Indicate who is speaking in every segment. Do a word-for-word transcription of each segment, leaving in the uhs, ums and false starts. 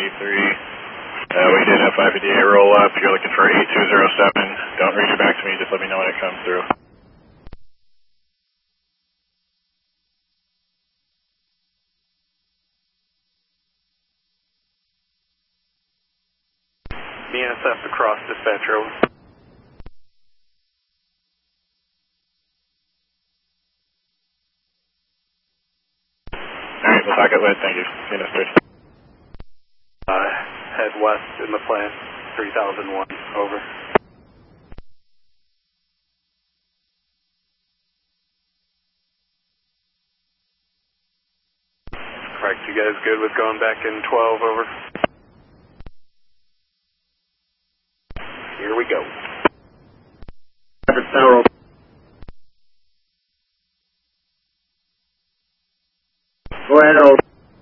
Speaker 1: three. Uh, we did have five fifty-eight roll up. You're looking for eight two zero seven. Don't reach back to me. Just let me know when it comes through.
Speaker 2: B N S F across dispatcher. Over.
Speaker 1: Alright, we'll talk it later. Thank you. C N S three.
Speaker 2: Uh, head west in the plant, three thousand one. Over. Correct. You guys good with going back in twelve? Over. Here we go.
Speaker 3: Rapid Tower. Go ahead, over.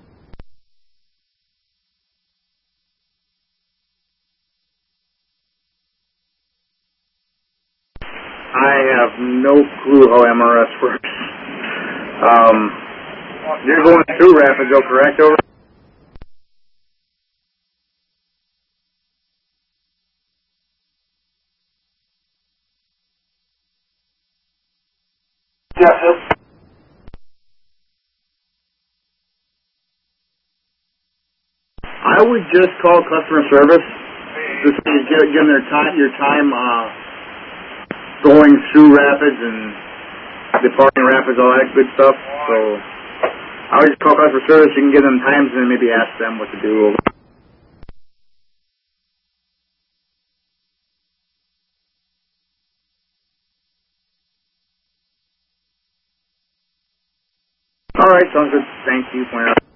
Speaker 3: I have no clue how M R S works. Um, you're going through Rapid, though, correct, over? Yes, sir. I would just call customer service. Just give, give them their time, your time uh, going through Rapids and departing Rapids, all that good stuff. So I would just call customer service. You can give them times and then maybe ask them what to do. All right, sounds good. Thank you.